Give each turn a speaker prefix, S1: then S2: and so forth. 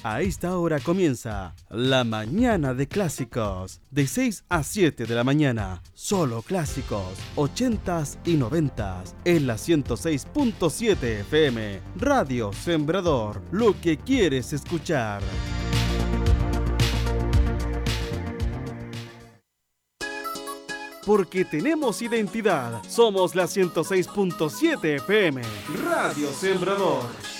S1: A esta hora comienza La Mañana de Clásicos, de 6 a 7 de la mañana. Solo clásicos, 80s y 90s, en la 106.7 FM. Radio Sembrador, lo que quieres escuchar. Porque tenemos identidad, somos la 106.7 FM. Radio Sembrador.